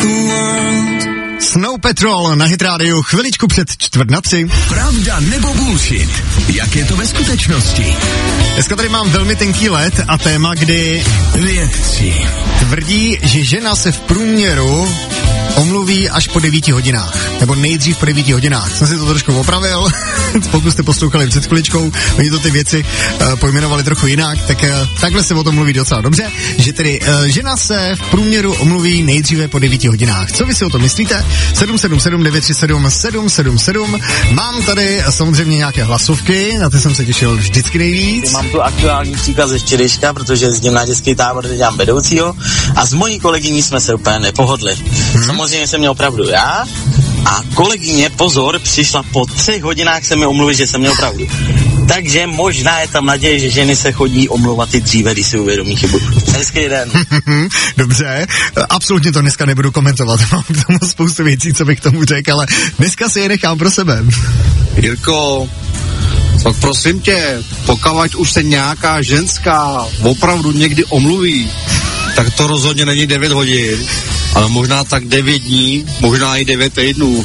Snow Patrol na Hit Radio chviličku před 2:45. Pravda nebo bullshit? Jak je to ve skutečnosti? Dneska tady mám velmi tenký led a téma, kdy vědci tvrdí, že žena se v průměru omluví až po 9 hodinách. Nebo nejdřív po 9 hodinách. Jsem si to trošku opravil, pokud jste poslouchali před chviličkou, oni to ty věci pojmenovali trochu jinak, tak takhle se o tom mluví docela dobře, že tedy žena se v průměru omluví nejdříve po 9 hodinách. Co vy si o tom myslíte? 777 937 777. Mám tady samozřejmě nějaké hlasovky, na ty jsem se těšil vždycky nejvíc. Mám tu aktuální příklad ze včerejška, protože jezdím na dětský tábor, kde dělám vedoucího a s mojí kolegyní jsme se úplně nepohodli. Samozřejmě jsem měl pravdu já a kolegyně, pozor, přišla po 3 hodinách se mi omluvit, že jsem měl pravdu. Takže možná je tam naděje, že ženy se chodí omlouvat i dříve, když si uvědomí chybu. Hezký den. Dobře, absolutně to dneska nebudu komentovat, mám k tomu spoustu věcí, co bych k tomu řekl, ale dneska si je nechám pro sebe. Jirko, tak prosím tě, pokud už se nějaká ženská opravdu někdy omluví, tak to rozhodně není 9 hodin, ale možná tak 9 dní, možná i 9 týdnů.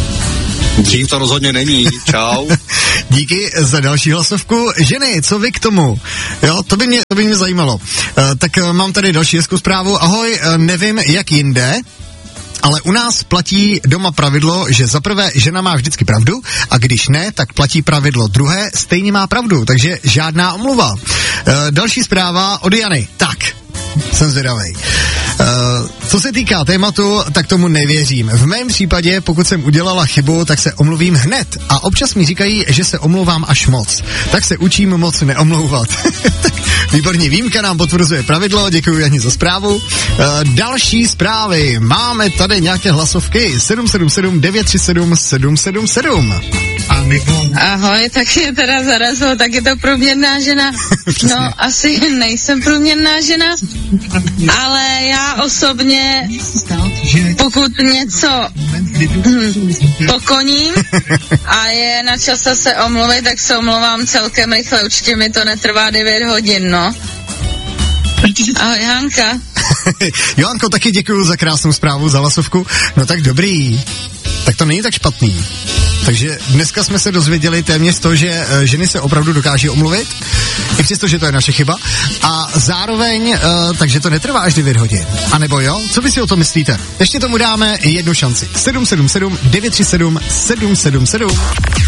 Dřív to rozhodně není. Čau. Díky za další hlasovku. Ženy, co vy k tomu? Jo, to by mě zajímalo. Tak mám tady další hezkou zprávu. Ahoj, nevím jak jinde, ale u nás platí doma pravidlo, že za prvé žena má vždycky pravdu a když ne, tak platí pravidlo druhé, stejně má pravdu, takže žádná omluva. Další zpráva od Jany. Tak, jsem zvědavej. Co se týká tématu, tak tomu nevěřím. V mém případě, pokud jsem udělala chybu, tak se omluvím hned. A občas mi říkají, že se omlouvám až moc. Tak se učím moc neomlouvat. Výborně, výjimka nám potvrzuje pravidlo, děkuji Jani za zprávu. Další zprávy. Máme tady nějaké hlasovky. 777 937 777. Ahoj, tak je teda zarazilo, tak je to průměrná žena. No, asi nejsem průměrná žena, ale já osobně, pokud něco pokoním a je na čase se omluvit, tak se omlouvám celkem rychle, určitě mi to netrvá 9 hodin, no. Ahoj, Hanka. Johanko, taky děkuju za krásnou zprávu, za hlasovku. No tak dobrý. Tak to není tak špatný. Takže dneska jsme se dozvěděli téměř to, že ženy se opravdu dokáží omluvit, i přesto, že to je naše chyba. A zároveň, takže to netrvá až 9 hodin. A nebo jo? Co vy si o tom myslíte? Ještě tomu dáme jednu šanci. 777 937 777.